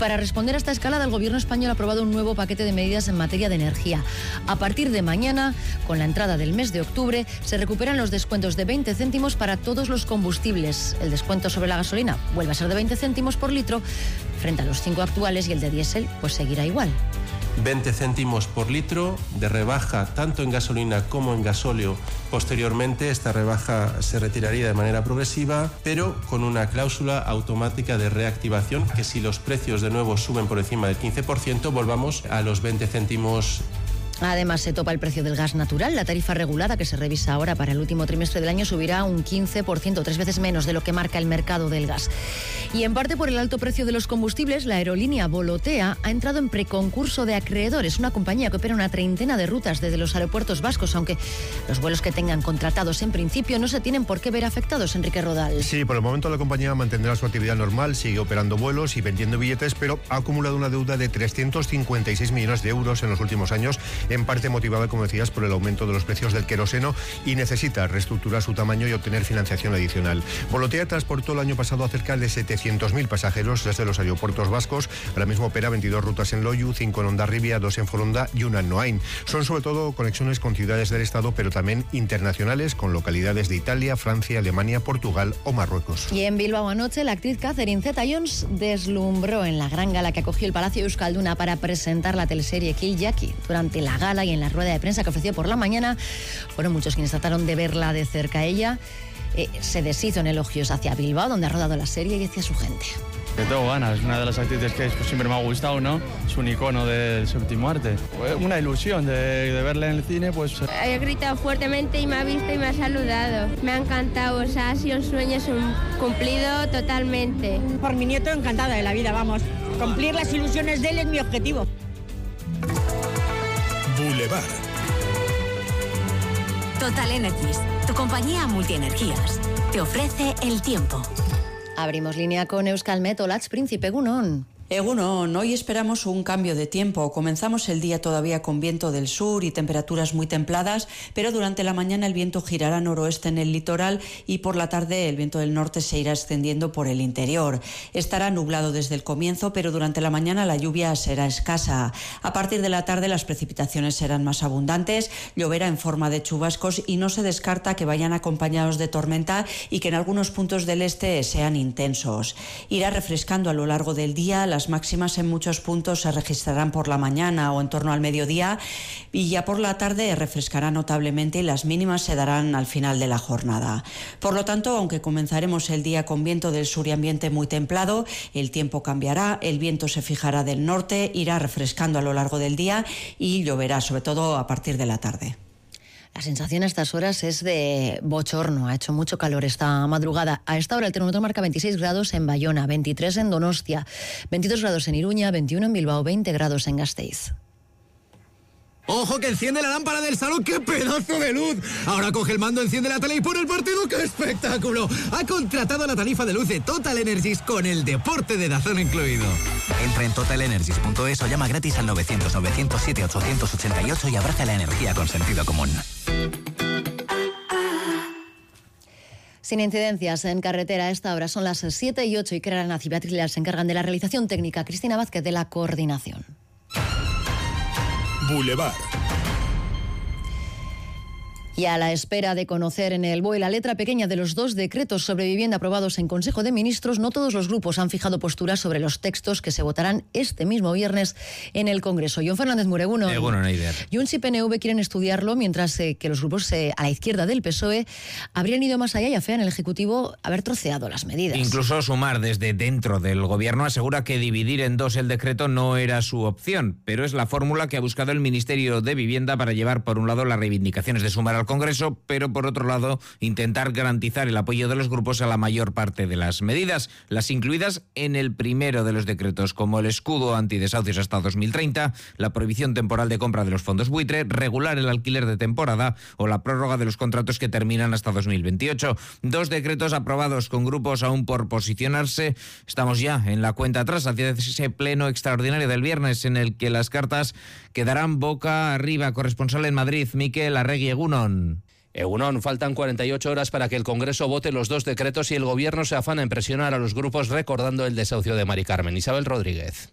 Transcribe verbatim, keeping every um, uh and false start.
Para responder a esta escalada, el Gobierno español ha aprobado un nuevo paquete de medidas en materia de energía. A partir de mañana, con la entrada del mes de octubre, se recuperan los descuentos de veinte céntimos para todos los combustibles. El descuento sobre la gasolina vuelve a ser de veinte céntimos por litro frente a los cinco actuales, y el de diésel pues seguirá igual. veinte céntimos por litro de rebaja tanto en gasolina como en gasóleo. Posteriormente esta rebaja se retiraría de manera progresiva, pero con una cláusula automática de reactivación, que si los precios de nuevo suben por encima del quince por ciento, volvamos a los veinte céntimos. Además, se topa el precio del gas natural. La tarifa regulada, que se revisa ahora para el último trimestre del año, subirá un quince por ciento, tres veces menos de lo que marca el mercado del gas. Y en parte por el alto precio de los combustibles, la aerolínea Volotea ha entrado en preconcurso de acreedores, una compañía que opera una treintena de rutas desde los aeropuertos vascos, aunque los vuelos que tengan contratados en principio no se tienen por qué ver afectados. Enrique Rodal. Sí, por el momento la compañía mantendrá su actividad normal, sigue operando vuelos y vendiendo billetes, pero ha acumulado una deuda de trescientos cincuenta y seis millones de euros en los últimos años, en parte motivada, como decías, por el aumento de los precios del queroseno, y necesita reestructurar su tamaño y obtener financiación adicional. Volotea transportó el año pasado a cerca de setecientos mil pasajeros desde los aeropuertos vascos. Ahora mismo opera veintidós rutas en Loiu, cinco en Hondarribia, dos en Foronda y una en Noain. Son sobre todo conexiones con ciudades del Estado, pero también internacionales, con localidades de Italia, Francia, Alemania, Portugal o Marruecos. Y en Bilbao anoche, la actriz Catherine Zeta-Jones deslumbró en la gran gala que acogió el Palacio Euskalduna para presentar la teleserie Kill Jackie. Durante la gala y en la rueda de prensa que ofreció por la mañana, fueron muchos quienes trataron de verla de cerca. Ella eh, se deshizo en elogios hacia Bilbao, donde ha rodado la serie, y hacia su gente. Que tengo ganas, es una de las actrices que pues, siempre me ha gustado, ¿no? Es un icono del séptimo arte. Pues, una ilusión de, de verla en el cine, pues... He gritado fuertemente y me ha visto y me ha saludado. Me ha encantado, o sea, ha sido un sueño es un cumplido totalmente. Por mi nieto, encantada de la vida, vamos. Cumplir las ilusiones de él es mi objetivo. Boulevard. Total Energies, tu compañía multienergías, te ofrece el tiempo. Abrimos línea con Euskalmet. Olatz Príncipe, Egunon. Egunon, hoy esperamos un cambio de tiempo. Comenzamos el día todavía con viento del sur y temperaturas muy templadas, pero durante la mañana el viento girará noroeste en el litoral y por la tarde el viento del norte se irá extendiendo por el interior. Estará nublado desde el comienzo, pero durante la mañana la lluvia será escasa. A partir de la tarde las precipitaciones serán más abundantes, lloverá en forma de chubascos y no se descarta que vayan acompañados de tormenta y que en algunos puntos del este sean intensos. Irá refrescando a lo largo del día. Las máximas en muchos puntos se registrarán por la mañana o en torno al mediodía, y ya por la tarde refrescará notablemente y las mínimas se darán al final de la jornada. Por lo tanto, aunque comenzaremos el día con viento del sur y ambiente muy templado, el tiempo cambiará, el viento se fijará del norte, irá refrescando a lo largo del día y lloverá sobre todo a partir de la tarde. La sensación a estas horas es de bochorno. Ha hecho mucho calor esta madrugada. A esta hora el termómetro marca veintiséis grados en Bayona, veintitrés en Donostia, veintidós grados en Iruña, veintiuno en Bilbao, veinte grados en Gasteiz. ¡Ojo, que enciende la lámpara del salón! ¡Qué pedazo de luz! Ahora coge el mando, enciende la tele y pone el partido. ¡Qué espectáculo! Ha contratado la tarifa de luz de Total Energies con el deporte de Dazón incluido. Entra en total energies punto es o llama gratis al novecientos, novecientos siete, ochocientos ochenta y ocho y abraza la energía con sentido común. Sin incidencias en carretera a esta hora, son las siete y ocho, y Clara Naz y Beatriz Leal se encargan de la realización técnica, Cristina Vázquez de la coordinación. Boulevard. Y a la espera de conocer en el B O E la letra pequeña de los dos decretos sobre vivienda aprobados en Consejo de Ministros, no todos los grupos han fijado postura sobre los textos que se votarán este mismo viernes en el Congreso. Jon Fernández Mureguno. Eh, bueno, Neider. Junts y P N V quieren estudiarlo, mientras eh, que los grupos eh, a la izquierda del P S O E habrían ido más allá y afean el Ejecutivo haber troceado las medidas. Incluso Sumar, desde dentro del Gobierno, asegura que dividir en dos el decreto no era su opción, pero es la fórmula que ha buscado el Ministerio de Vivienda para llevar, por un lado, las reivindicaciones de Sumar al Congreso, pero por otro lado intentar garantizar el apoyo de los grupos a la mayor parte de las medidas, las incluidas en el primero de los decretos, como el escudo antidesahucios hasta dos mil treinta, la prohibición temporal de compra de los fondos buitre, regular el alquiler de temporada o la prórroga de los contratos que terminan hasta dos mil veintiocho. Dos decretos aprobados con grupos aún por posicionarse. Estamos ya en la cuenta atrás hacia ese pleno extraordinario del viernes en el que las cartas quedarán boca arriba. Corresponsal en Madrid, Mikel Arregui, Egunon. Egunon, faltan cuarenta y ocho horas para que el Congreso vote los dos decretos y el Gobierno se afana en presionar a los grupos recordando el desahucio de Mari Carmen. Isabel Rodríguez.